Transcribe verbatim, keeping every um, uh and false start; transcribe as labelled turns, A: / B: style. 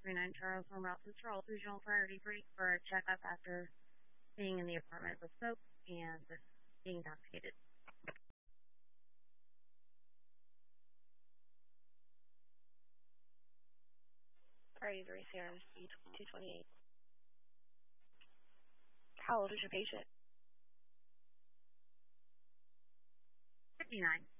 A: twenty-nine Charles on route to Charles Regional Priority Break for a checkup after being in the apartment with smoke and being intoxicated.
B: Priority three, C R M C two twenty-eight. How old is your patient?
A: fifty-nine.